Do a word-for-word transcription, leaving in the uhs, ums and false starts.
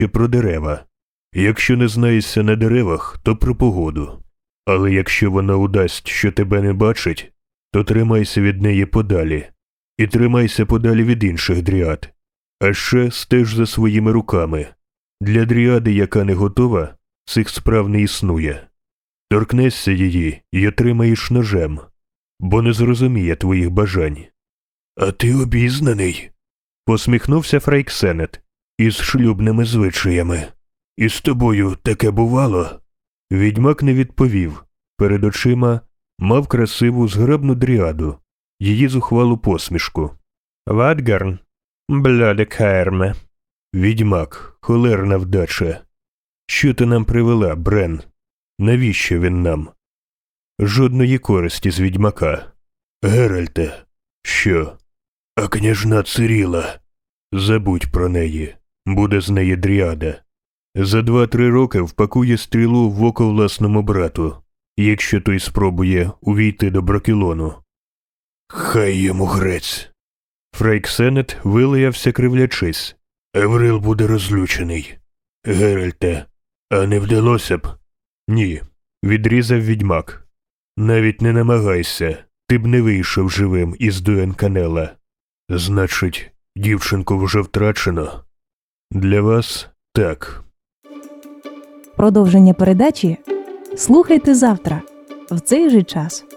і про дерева. Якщо не знаєшся на деревах, то про погоду. Але якщо вона удасть, що тебе не бачить, то тримайся від неї подалі. І тримайся подалі від інших дріад. А ще стеж за своїми руками. Для дріади, яка не готова, цих справ не існує. Торкнешся її і отримаєш ножем, бо не зрозуміє твоїх бажань. «А ти обізнаний?» – посміхнувся Фрейксенет. «Із шлюбними звичаями. І з тобою таке бувало?» Відьмак не відповів. Перед очима мав красиву зграбну дріаду, її зухвалу посмішку. «Вадгарн, блядик Херме». «Відьмак, холерна вдача. Що ти нам привела, Брен? Навіщо він нам?» «Жодної користі з відьмака». «Геральте». «Що?» «А княжна Циріла?» «Забудь про неї. Буде з неї дріада. За два-три роки впакує стрілу в око власному брату, якщо той спробує увійти до Брокілону». «Хай йому грець». Фрейксенет вилаявся, кривлячись. «Еврил буде розлючений. Геральте, а не вдалося б?» «Ні», – відрізав відьмак. «Навіть не намагайся, ти б не вийшов живим із Дуенканела. Значить, дівчинку вже втрачено?» «Для вас – так». Продовження передачі слухайте завтра в цей же час.